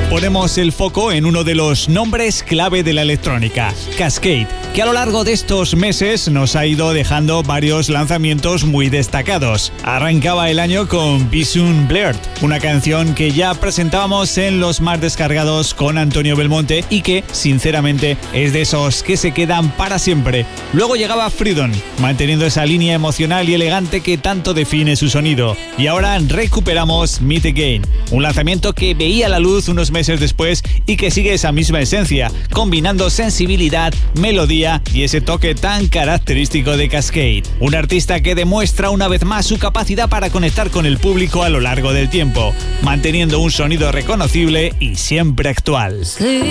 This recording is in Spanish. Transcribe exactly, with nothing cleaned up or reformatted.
Ponemos el foco en uno de los nombres clave de la electrónica, Kaskade, que a lo largo de estos meses nos ha ido dejando varios lanzamientos muy destacados. Arrancaba el año con Vision Blurred, una canción que ya presentábamos en los más descargados con Antonio Belmonte y que, sinceramente, es de esos que se quedan para siempre. Luego llegaba Freedom, manteniendo esa línea emocional y elegante que tanto define su sonido. Y ahora recuperamos Meet Again, un lanzamiento que veía la luz unos meses después y que sigue esa misma esencia, combinando sensibilidad, melodía y ese toque tan característico de Kaskade. Un artista que demuestra una vez más su capacidad para conectar con el público a lo largo del tiempo, manteniendo un sonido reconocible y siempre actual.